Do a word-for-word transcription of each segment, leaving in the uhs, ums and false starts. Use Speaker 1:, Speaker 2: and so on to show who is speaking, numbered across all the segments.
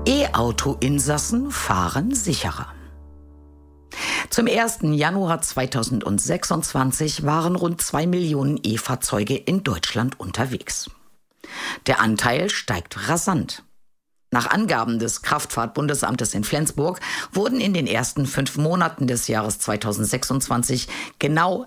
Speaker 1: E-Auto-Insassen fahren sicherer. Zum ersten Januar zweitausendsechsundzwanzig waren rund zwei Millionen E-Fahrzeuge in Deutschland unterwegs. Der Anteil steigt rasant. Nach Angaben des Kraftfahrtbundesamtes in Flensburg wurden in den ersten fünf Monaten des Jahres zweitausendsechsundzwanzig genau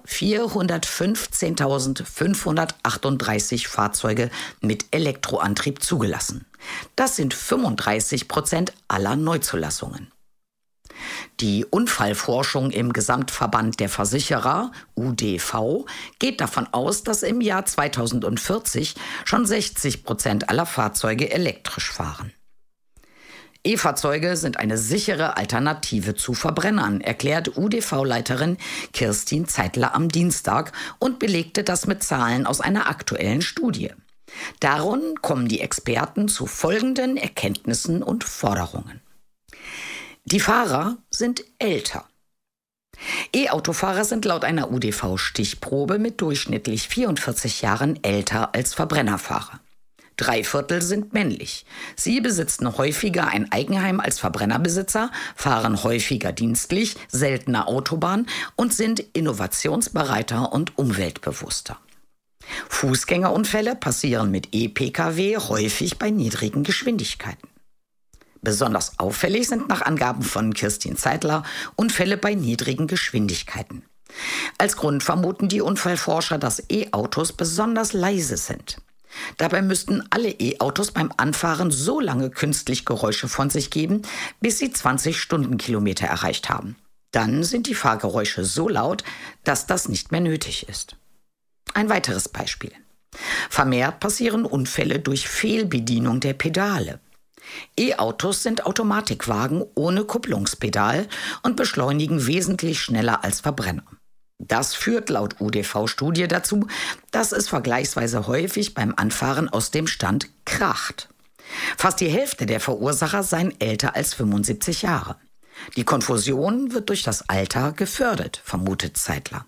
Speaker 1: vierhundertfünfzehntausendfünfhundertachtunddreißig Fahrzeuge mit Elektroantrieb zugelassen. Das sind fünfunddreißig Prozent aller Neuzulassungen. Die Unfallforschung im Gesamtverband der Versicherer, U D V, geht davon aus, dass im Jahr zweitausendvierzig schon sechzig Prozent aller Fahrzeuge elektrisch fahren. E-Fahrzeuge sind eine sichere Alternative zu Verbrennern, erklärt U D V-Leiterin Kirstin Zeitler am Dienstag und belegte das mit Zahlen aus einer aktuellen Studie. Darin kommen die Experten zu folgenden Erkenntnissen und Forderungen. Die Fahrer sind älter. E-Autofahrer sind laut einer U D V-Stichprobe mit durchschnittlich vierundvierzig Jahren älter als Verbrennerfahrer. Drei Viertel sind männlich. Sie besitzen häufiger ein Eigenheim als Verbrennerbesitzer, fahren häufiger dienstlich, seltener Autobahn und sind innovationsbereiter und umweltbewusster. Fußgängerunfälle passieren mit E-Pkw häufig bei niedrigen Geschwindigkeiten. Besonders auffällig sind nach Angaben von Kirstin Zeitler Unfälle bei niedrigen Geschwindigkeiten. Als Grund vermuten die Unfallforscher, dass E-Autos besonders leise sind. Dabei müssten alle E-Autos beim Anfahren so lange künstlich Geräusche von sich geben, bis sie zwanzig Stundenkilometer erreicht haben. Dann sind die Fahrgeräusche so laut, dass das nicht mehr nötig ist. Ein weiteres Beispiel. Vermehrt passieren Unfälle durch Fehlbedienung der Pedale. E-Autos sind Automatikwagen ohne Kupplungspedal und beschleunigen wesentlich schneller als Verbrenner. Das führt laut U D V-Studie dazu, dass es vergleichsweise häufig beim Anfahren aus dem Stand kracht. Fast die Hälfte der Verursacher seien älter als fünfundsiebzig Jahre. Die Konfusion wird durch das Alter gefördert, vermutet Zeitler.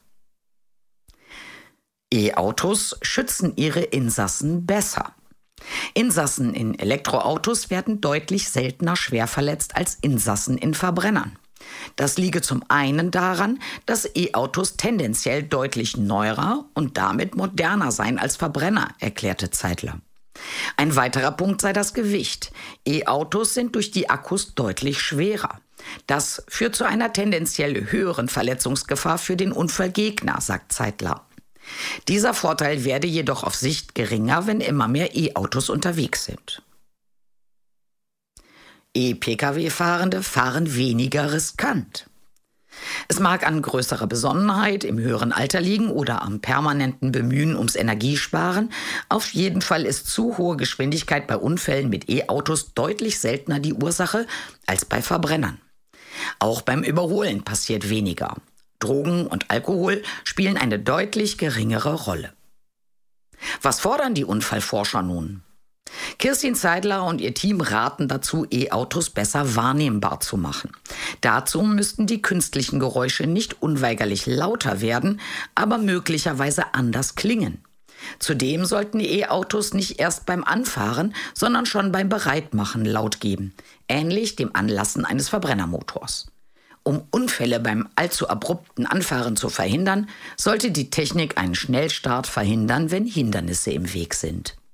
Speaker 1: E-Autos schützen ihre Insassen besser. Insassen in Elektroautos werden deutlich seltener schwer verletzt als Insassen in Verbrennern. Das liege zum einen daran, dass E-Autos tendenziell deutlich neuer und damit moderner seien als Verbrenner, erklärte Zeitler. Ein weiterer Punkt sei das Gewicht. E-Autos sind durch die Akkus deutlich schwerer. Das führt zu einer tendenziell höheren Verletzungsgefahr für den Unfallgegner, sagt Zeitler. Dieser Vorteil werde jedoch auf Sicht geringer, wenn immer mehr E-Autos unterwegs sind. E-Pkw-Fahrende fahren weniger riskant. Es mag an größerer Besonnenheit im höheren Alter liegen oder am permanenten Bemühen ums Energiesparen. Auf jeden Fall ist zu hohe Geschwindigkeit bei Unfällen mit E-Autos deutlich seltener die Ursache als bei Verbrennern. Auch beim Überholen passiert weniger. Drogen und Alkohol spielen eine deutlich geringere Rolle. Was fordern die Unfallforscher nun? Kirstin Zeidler und ihr Team raten dazu, E-Autos besser wahrnehmbar zu machen. Dazu müssten die künstlichen Geräusche nicht unweigerlich lauter werden, aber möglicherweise anders klingen. Zudem sollten E-Autos nicht erst beim Anfahren, sondern schon beim Bereitmachen laut geben, ähnlich dem Anlassen eines Verbrennermotors. Um Unfälle beim allzu abrupten Anfahren zu verhindern, sollte die Technik einen Schnellstart verhindern, wenn Hindernisse im Weg sind.